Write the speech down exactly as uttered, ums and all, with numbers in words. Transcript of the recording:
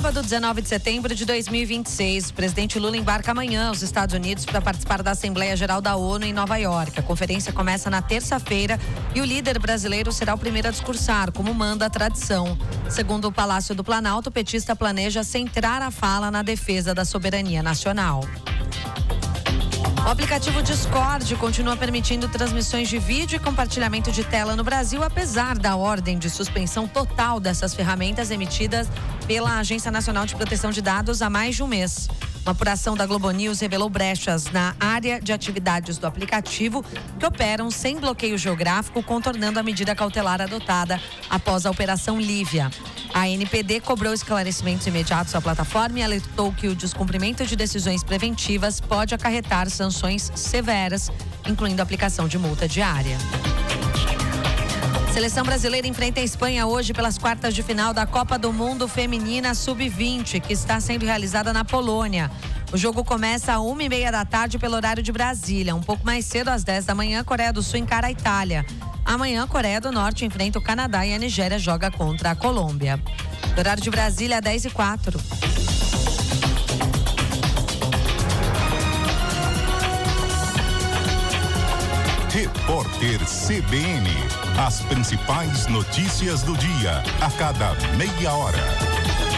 sábado, dezenove de setembro de dois mil e vinte e seis, o presidente Lula embarca amanhã aos Estados Unidos para participar da Assembleia Geral da ONU em Nova York. A conferência começa na terça-feira e o líder brasileiro será o primeiro a discursar, como manda a tradição. Segundo o Palácio do Planalto, o petista planeja centrar a fala na defesa da soberania nacional. O aplicativo Discord continua permitindo transmissões de vídeo e compartilhamento de tela no Brasil, apesar da ordem de suspensão total dessas ferramentas emitidas pela Agência Nacional de Proteção de Dados há mais de um mês. Uma apuração da Globo News revelou brechas na área de atividades do aplicativo que operam sem bloqueio geográfico, contornando a medida cautelar adotada após a Operação Lívia. A A N P D cobrou esclarecimentos imediatos à plataforma e alertou que o descumprimento de decisões preventivas pode acarretar sanções severas, incluindo a aplicação de multa diária. A seleção brasileira enfrenta a Espanha hoje pelas quartas de final da Copa do Mundo Feminina sub vinte, que está sendo realizada na Polônia. O jogo começa às uma e meia da tarde pelo horário de Brasília. Um pouco mais cedo, às dez da manhã, a Coreia do Sul encara a Itália. Amanhã, a Coreia do Norte enfrenta o Canadá e a Nigéria joga contra a Colômbia. No horário de Brasília, dez e quatro. Repórter C B N. As principais notícias do dia, a cada meia hora.